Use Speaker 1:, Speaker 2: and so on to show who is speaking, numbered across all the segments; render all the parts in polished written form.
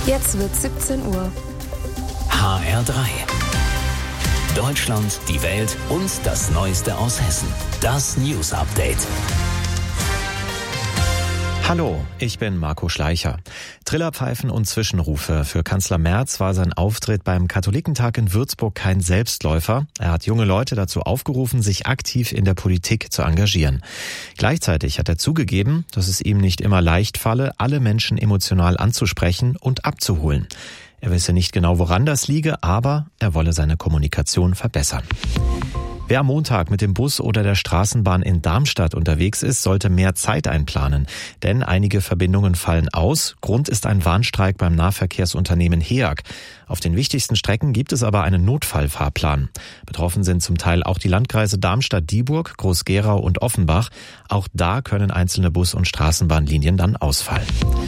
Speaker 1: Jetzt wird 17 Uhr.
Speaker 2: HR3. Deutschland, die Welt und das Neueste aus Hessen. Das News Update.
Speaker 3: Hallo, ich bin Marco Schleicher. Trillerpfeifen und Zwischenrufe. Für Kanzler Merz war sein Auftritt beim Katholikentag in Würzburg kein Selbstläufer. Er hat junge Leute dazu aufgerufen, sich aktiv in der Politik zu engagieren. Gleichzeitig hat er zugegeben, dass es ihm nicht immer leicht falle, alle Menschen emotional anzusprechen und abzuholen. Er wisse nicht genau, woran das liege, aber er wolle seine Kommunikation verbessern. Wer am Montag mit dem Bus oder der Straßenbahn in Darmstadt unterwegs ist, sollte mehr Zeit einplanen. Denn einige Verbindungen fallen aus. Grund ist ein Warnstreik beim Nahverkehrsunternehmen HEAG. Auf den wichtigsten Strecken gibt es aber einen Notfallfahrplan. Betroffen sind zum Teil auch die Landkreise Darmstadt-Dieburg, Groß-Gerau und Offenbach. Auch da können einzelne Bus- und Straßenbahnlinien dann ausfallen.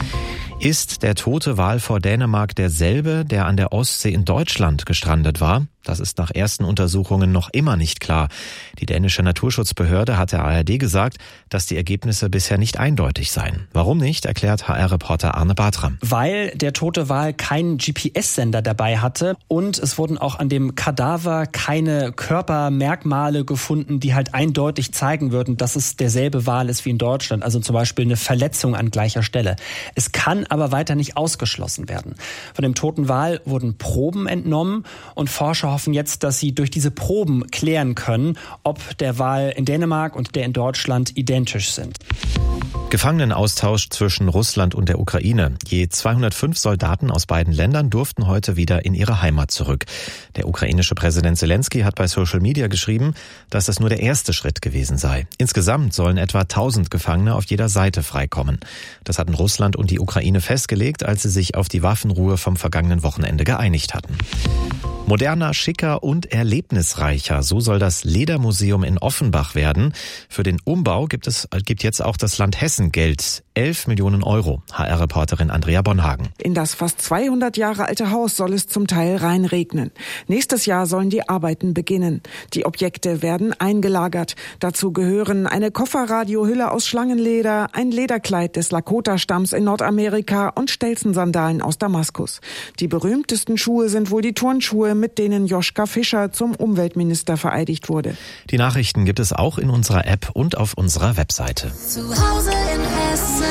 Speaker 3: Ist der tote Wal vor Dänemark derselbe, der an der Ostsee in Deutschland gestrandet war? Das ist nach ersten Untersuchungen noch immer nicht klar. Die dänische Naturschutzbehörde hat der ARD gesagt, dass die Ergebnisse bisher nicht eindeutig seien. Warum nicht, erklärt HR-Reporter Arne Bartram.
Speaker 4: Weil der tote Wal keinen GPS-Sender dabei hatte und es wurden auch an dem Kadaver keine Körpermerkmale gefunden, die halt eindeutig zeigen würden, dass es derselbe Wal ist wie in Deutschland. Also zum Beispiel eine Verletzung an gleicher Stelle. Es kann aber weiter nicht ausgeschlossen werden. Von dem toten Wal wurden Proben entnommen und Forscher hoffen jetzt, dass sie durch diese Proben klären können, ob der Wal in Dänemark und der in Deutschland identisch sind.
Speaker 3: Gefangenenaustausch zwischen Russland und der Ukraine. Je 205 Soldaten aus beiden Ländern durften heute wieder in ihre Heimat zurück. Der ukrainische Präsident Zelensky hat bei Social Media geschrieben, dass das nur der erste Schritt gewesen sei. Insgesamt sollen etwa 1000 Gefangene auf jeder Seite freikommen. Das hatten Russland und die Ukraine festgelegt, als sie sich auf die Waffenruhe vom vergangenen Wochenende geeinigt hatten. Moderner, schicker und erlebnisreicher. So soll das Ledermuseum in Offenbach werden. Für den Umbau gibt jetzt auch das Land Hessen Geld. 11 Millionen Euro. HR-Reporterin Andrea Bonhagen.
Speaker 5: In das fast 200 Jahre alte Haus soll es zum Teil reinregnen. Nächstes Jahr sollen die Arbeiten beginnen. Die Objekte werden eingelagert. Dazu gehören eine Kofferradiohülle aus Schlangenleder, ein Lederkleid des Lakota-Stamms in Nordamerika und Stelzensandalen aus Damaskus. Die berühmtesten Schuhe sind wohl die Turnschuhe, mit denen Joschka Fischer zum Umweltminister vereidigt wurde.
Speaker 3: Die Nachrichten gibt es auch in unserer App und auf unserer Webseite.
Speaker 1: Zu Hause in Hessen.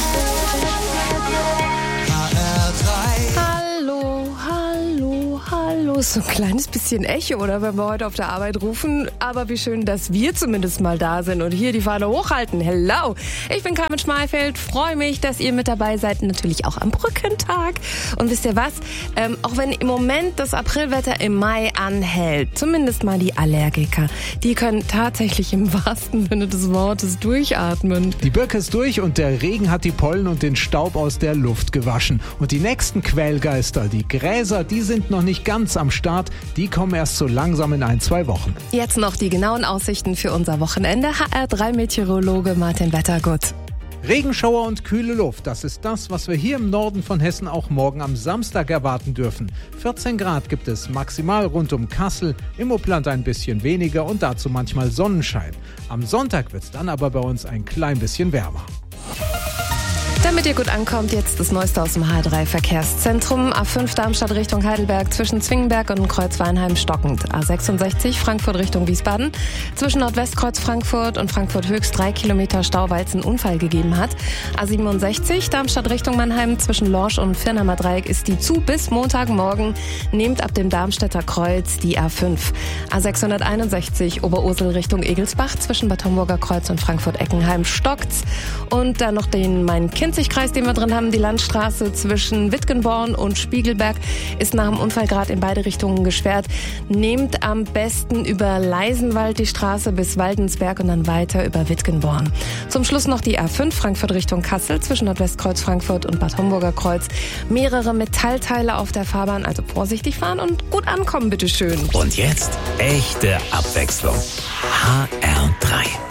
Speaker 1: Hallo. So ein kleines bisschen Echo, oder, wenn wir heute auf der Arbeit rufen. Aber wie schön, dass wir zumindest mal da sind und hier die Fahne hochhalten. Hello! Ich bin Carmen Schmalfeld, freue mich, dass ihr mit dabei seid. Natürlich auch am Brückentag. Und wisst ihr was? Auch wenn im Moment das Aprilwetter im Mai anhält, zumindest mal die Allergiker, die können tatsächlich im wahrsten Sinne des Wortes durchatmen.
Speaker 6: Die Birke ist durch und der Regen hat die Pollen und den Staub aus der Luft gewaschen. Und die nächsten Quälgeister, die Gräser, die sind noch nicht ganz am Start. Die kommen erst so langsam in 1-2 Wochen.
Speaker 1: Jetzt noch die genauen Aussichten für unser Wochenende. HR3-Meteorologe Martin Wettergut.
Speaker 6: Regenschauer und kühle Luft, das ist das, was wir hier im Norden von Hessen auch morgen am Samstag erwarten dürfen. 14 Grad gibt es maximal rund um Kassel, im Upland ein bisschen weniger und dazu manchmal Sonnenschein. Am Sonntag wird es dann aber bei uns ein klein bisschen wärmer.
Speaker 1: Damit ihr gut ankommt, jetzt das Neueste aus dem H3-Verkehrszentrum. A5 Darmstadt Richtung Heidelberg zwischen Zwingenberg und Kreuzweinheim stockend. A66 Frankfurt Richtung Wiesbaden. Zwischen Nordwestkreuz Frankfurt und Frankfurt Höchst 3 Kilometer Stau, weil es einen Unfall gegeben hat. A67 Darmstadt Richtung Mannheim zwischen Lorsch und Firnheimer Dreieck ist die zu bis Montagmorgen. Nehmt ab dem Darmstädter Kreuz die A5. A661 Oberursel Richtung Egelsbach zwischen Bad Homburger Kreuz und Frankfurt-Eckenheim stockt's. Und dann noch den Main-Kinzig-Kreis, den wir drin haben. Die Landstraße zwischen Wittgenborn und Spiegelberg ist nach dem Unfall gerade in beide Richtungen gesperrt. Nehmt am besten über Leisenwald die Straße bis Waldensberg und dann weiter über Wittgenborn. Zum Schluss noch die A5 Frankfurt Richtung Kassel zwischen Nordwestkreuz Frankfurt und Bad Homburger Kreuz. Mehrere Metallteile auf der Fahrbahn, also vorsichtig fahren und gut ankommen, bitteschön.
Speaker 2: Und jetzt echte Abwechslung. HR3.